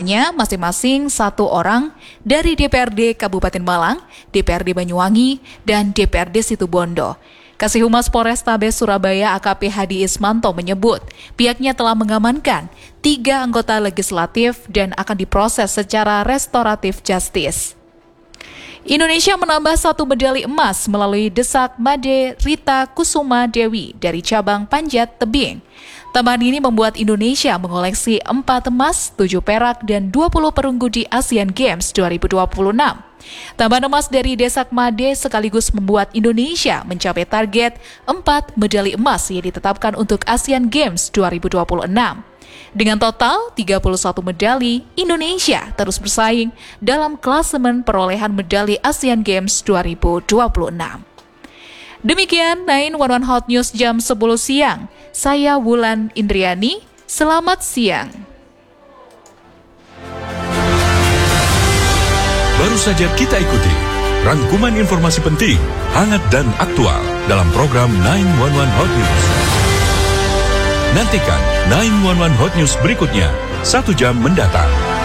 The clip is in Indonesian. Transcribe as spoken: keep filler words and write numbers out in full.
Antaranya masing-masing satu orang dari D P R D Kabupaten Malang, D P R D Banyuwangi, dan D P R D Situbondo. Kasih Humas Polrestabes Surabaya A K P Hadi Ismanto menyebut pihaknya telah mengamankan tiga anggota legislatif dan akan diproses secara restoratif justice. Indonesia menambah satu medali emas melalui desak Made Rita Kusuma Dewi dari cabang panjat tebing. Tambahan ini membuat Indonesia mengoleksi empat emas, tujuh perak, dan dua puluh perunggu di Asian Games dua ribu dua puluh enam. Tambahan emas dari Desak Made sekaligus membuat Indonesia mencapai target empat medali emas yang ditetapkan untuk Asian Games dua ribu dua puluh enam. Dengan total tiga puluh satu medali, Indonesia terus bersaing dalam klasemen perolehan medali Asian Games dua ribu dua puluh enam. Demikian sembilan satu satu Hot News jam sepuluh siang. Saya Wulan Indriani, selamat siang. Baru saja kita ikuti rangkuman informasi penting, hangat dan aktual dalam program sembilan satu satu Hot News. Nantikan sembilan satu satu Hot News berikutnya satu jam mendatang.